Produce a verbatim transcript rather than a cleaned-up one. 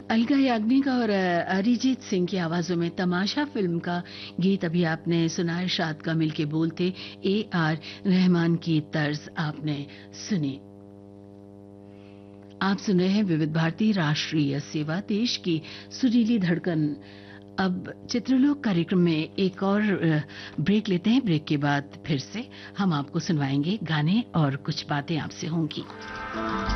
अलका याग्निक और अ, अरिजीत सिंह की आवाजों में तमाशा फिल्म का गीत अभी आपने सुना। इरशाद कामिल के बोल थे, ए आर रहमान की तर्ज आपने सुनी। आप सुन रहे हैं विविध भारती राष्ट्रीय सेवा, देश की सुरीली धड़कन। अब चित्रलोक कार्यक्रम में एक और अ, ब्रेक लेते हैं। ब्रेक के बाद फिर से हम आपको सुनवाएंगे गाने और कुछ बातें आपसे होंगी।